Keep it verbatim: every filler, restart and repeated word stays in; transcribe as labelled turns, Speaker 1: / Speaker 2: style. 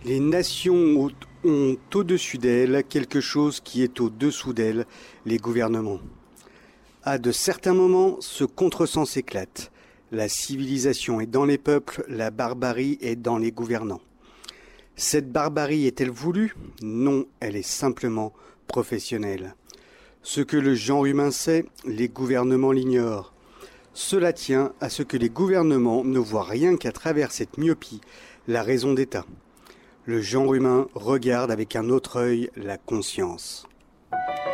Speaker 1: Les nations ont, ont au-dessus d'elles quelque chose qui est au-dessous d'elles, les gouvernements. À de certains moments, ce contresens éclate. La civilisation est dans les peuples, la barbarie est dans les gouvernants. Cette barbarie est-elle voulue? Non, elle est simplement professionnelle. Ce que le genre humain sait, les gouvernements l'ignorent. Cela tient à ce que les gouvernements ne voient rien qu'à travers cette myopie, la raison d'État. Le genre humain regarde avec un autre œil la conscience.